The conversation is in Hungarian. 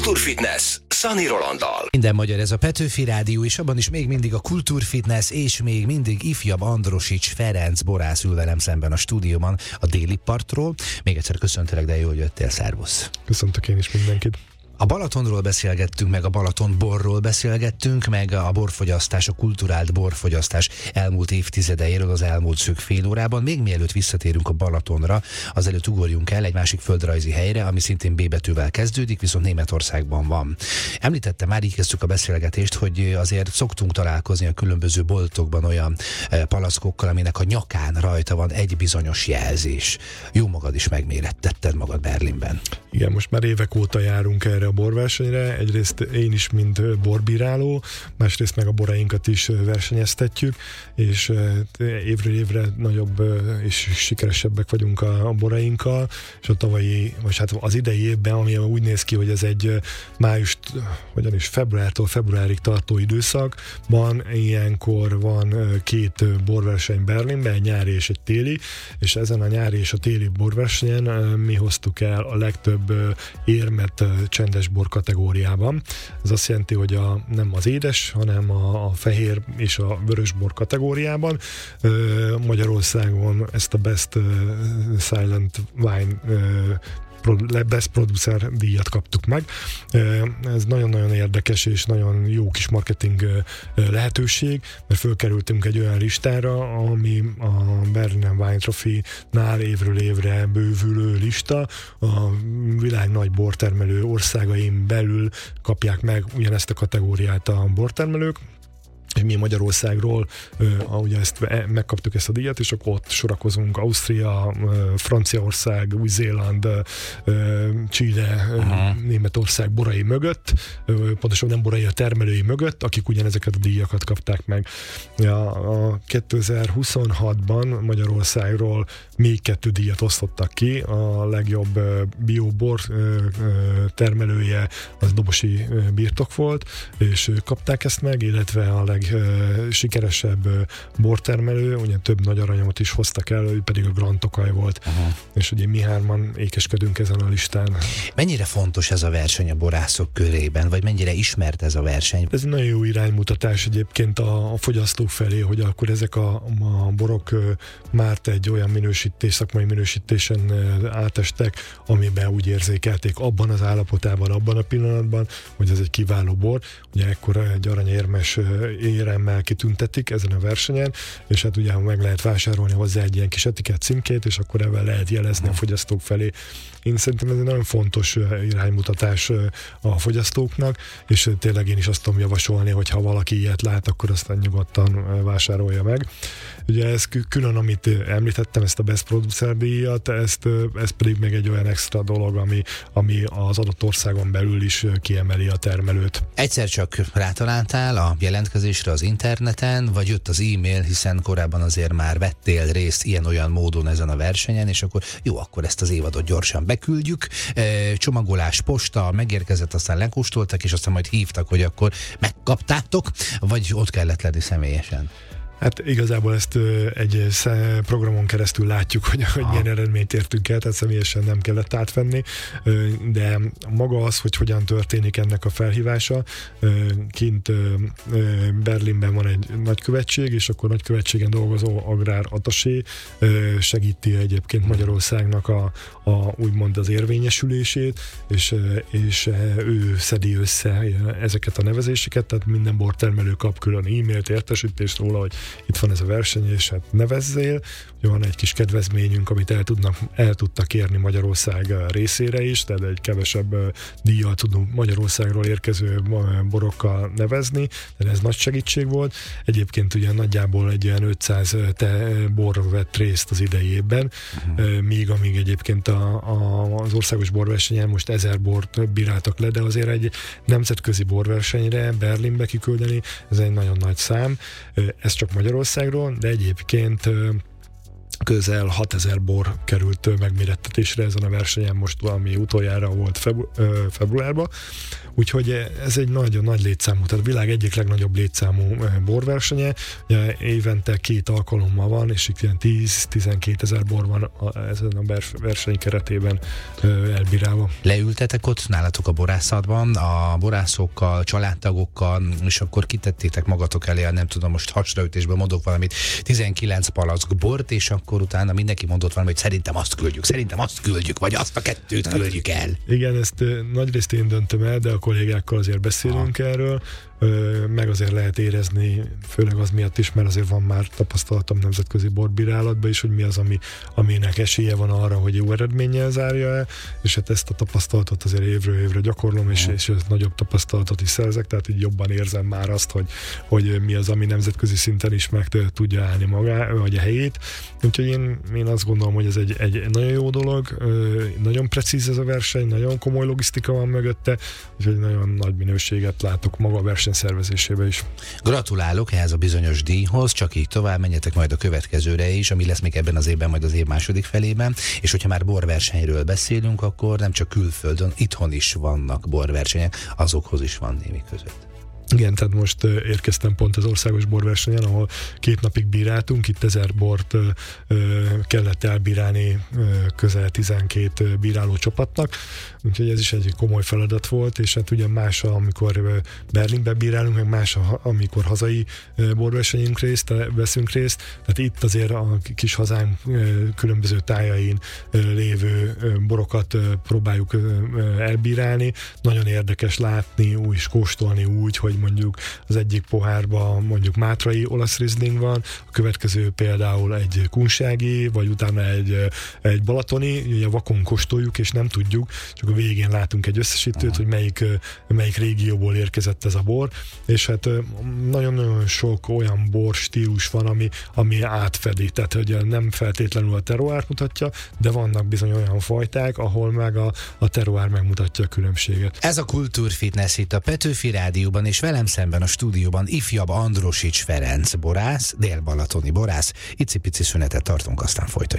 Kultúrfitness Szani Rolanddal. Minden magyar, ez a Petőfi Rádió, és abban is még mindig a Kultúrfitness, és még mindig ifjabb Androsics Ferenc borász ül velem szemben a stúdióban a Déli partról. Még egyszer köszöntelek, de jó, hogy jöttél, szervusz. Köszöntök én is mindenkit. A Balatonról beszélgettünk, meg a Balatonborról beszélgettünk, meg a borfogyasztás, a kulturált borfogyasztás elmúlt évtizedeiről az elmúlt szűk fél órában. Még mielőtt visszatérünk a Balatonra, azelőtt ugorjunk el egy másik földrajzi helyre, ami szintén B betűvel kezdődik, viszont Németországban van. Említette már, így kezdtük a beszélgetést, hogy azért szoktunk találkozni a különböző boltokban olyan palaszkokkal, aminek a nyakán rajta van egy bizonyos jelzés. Jó magad is megmérettetted magad Berlinben. Igen, most már évek óta járunk erre a borversenyre. Egyrészt én is, mint borbíráló, másrészt meg a borainkat is versenyeztetjük, és évről évre nagyobb és sikeresebbek vagyunk a borainkkal, és a tavalyi, vagy hát az idei évben, ami úgy néz ki, hogy ez egy februártól februárig tartó időszakban, ilyenkor van két borverseny Berlinben, egy nyári és egy téli, és ezen a nyári és a téli borversenyen mi hoztuk el a legtöbb érmet csendes bor kategóriában. Ez azt jelenti, hogy nem az édes, hanem a fehér és a vörös bor kategóriában. Magyarországon ezt a Best Silent Wine Best Producer díjat kaptuk meg. Ez nagyon-nagyon érdekes és nagyon jó kis marketing lehetőség, mert fölkerültünk egy olyan listára, ami a Berliner Wine Trophy-nál évről évre bővülő lista. A világ nagy bortermelő országain belül kapják meg ugyanezt a kategóriát a bortermelők, és mi Magyarországról, ugye megkaptuk ezt a díjat, és akkor ott sorakozunk Ausztria, Franciaország, Új-Zéland, Chile, Németország borai mögött, pontosan nem borai, a termelői mögött, akik ugyanezeket a díjakat kapták meg. A 2026-ban Magyarországról még 2 díjat osztottak ki, a legjobb biobor termelője az Dobosi Birtok volt, és kapták ezt meg, illetve a sikeresebb bortermelő, ugye több nagy aranyat is hoztak el, ő pedig a Grand Tokaj volt. És ugye mi hárman ékeskedünk ezen a listán. Mennyire fontos ez a verseny a borászok körében, vagy mennyire ismert ez a verseny? Ez egy nagyon jó iránymutatás egyébként a fogyasztók felé, hogy akkor ezek a borok már egy olyan szakmai minősítésen átestek, amiben úgy érzékelték abban az állapotában, abban a pillanatban, hogy ez egy kiváló bor. Ugye ekkor egy aranyérmes éremmel kitüntetik ezen a versenyen, és hát ugye meg lehet vásárolni hozzá egy ilyen kis etikett címkét, és akkor ebben lehet jelezni a fogyasztók felé. Én szerintem ez egy nagyon fontos iránymutatás a fogyasztóknak, és tényleg én is azt tudom javasolni, hogy ha valaki ilyet lát, akkor azt nyugodtan vásárolja meg. Ugye ez külön, amit említettem, ezt a Best Producer díjat, ez pedig még egy olyan extra dolog, ami az adott országon belül is kiemeli a termelőt. Egyszer csak rátaláltál a jelentkezésre az interneten, vagy jött az e-mail, hiszen korábban azért már vettél részt ilyen-olyan módon ezen a versenyen, és akkor jó, akkor ezt az évadot gyorsan beküldjük. Csomagolás, posta, megérkezett, aztán lekóstoltak, és aztán majd hívtak, hogy akkor megkaptátok, vagy ott kellett lenni személyesen? Hát igazából ezt egy programon keresztül látjuk, hogy milyen eredményt értünk el, tehát személyesen nem kellett átvenni, de maga az, hogy hogyan történik ennek a felhívása, kint Berlinben van egy nagykövetség, és akkor nagykövetségen dolgozó agrár atasé segíti egyébként Magyarországnak úgymond az érvényesülését, és ő szedi össze ezeket a nevezéseket, tehát minden bortermelő kap külön e-mailt, értesítést róla, hogy itt van ez a verseny, és hát nevezzél. Ugye van egy kis kedvezményünk, amit el tudtak érni Magyarország részére is, tehát egy kevesebb díjjal tudunk Magyarországról érkező borokkal nevezni, de ez nagy segítség volt. Egyébként ugye nagyjából egy olyan 500 bor vett részt az idei évben, amíg egyébként az országos borversenyen most 1000 bort bíráltak le, de azért egy nemzetközi borversenyre Berlinbe kiküldeni, ez egy nagyon nagy szám. Ez csak Magyarországról, de egyébként közel 6000 bor került megmérettetésre ezen a versenyen, most valami utoljára volt februárban. Úgyhogy ez egy nagyon nagy létszámú, tehát a világ egyik legnagyobb létszámú borversenye. Ugye évente 2 alkalommal van, és itt ilyen 10-12 ezer bor van ezen a verseny keretében elbírálva. Leültetek ott nálatok a borászatban, a borászokkal, családtagokkal, és akkor kitettétek magatok elé, nem tudom, most hasraütésből mondok valamit, 19 palack bort, és akkor utána mindenki mondott valamit, hogy szerintem azt küldjük, vagy azt a 2 küldjük el. Igen, ezt nagyrészt én döntöm el, de a kollégákkal azért beszélünk erről, meg azért lehet érezni, főleg az miatt is, mert azért van már tapasztalatom nemzetközi borbírálatban is, hogy mi az, aminek esélye van arra, hogy jó eredménnyel zárja el, és hát ezt a tapasztalatot azért évről évre gyakorlom, és nagyobb tapasztalatot is szerzek, tehát így jobban érzem már azt, hogy mi az, ami nemzetközi szinten is meg tudja állni magát, vagy a helyét. Úgyhogy én azt gondolom, hogy ez egy nagyon jó dolog, nagyon precíz ez a verseny, nagyon komoly logisztika van mögötte, úgyhogy nagyon nagy minőséget látok maga a verseny szervezésébe is. Gratulálok ehhez a bizonyos díjhoz, csak így tovább menjetek majd a következőre is, ami lesz még ebben az évben, majd az év második felében, és hogyha már borversenyről beszélünk, akkor nem csak külföldön, itthon is vannak borversenyek, azokhoz is van némi között. Igen, tehát most érkeztem pont az országos borversenyen, ahol 2 napig bíráltunk, itt 1000 bort kellett elbírálni közel 12 bíráló csapatnak, úgyhogy ez is egy komoly feladat volt, és hát ugye más, amikor Berlinben bírálunk, meg más, amikor hazai borversenyünk veszünk részt, tehát itt azért a kis hazánk különböző tájain lévő borokat próbáljuk elbírálni. Nagyon érdekes látni, és kóstolni úgy, hogy mondjuk az egyik pohárban mondjuk mátrai olasz rizling van, a következő például egy kunsági, vagy utána egy balatoni, ugye vakon kóstoljuk, és nem tudjuk, csak a végén látunk egy összesítőt, hogy melyik régióból érkezett ez a bor, és hát nagyon-nagyon sok olyan bor stílus van, ami átfedi, tehát hogy nem feltétlenül a terroárt mutatja, de vannak bizony olyan fajták, ahol meg a terroár megmutatja a különbséget. Ez a Kultúrfitness itt a Petőfi Rádióban, és velem szemben a stúdióban ifjabb Androsics Ferenc borász, dél-balatoni borász. Icipici szünetet tartunk, aztán folytatjuk.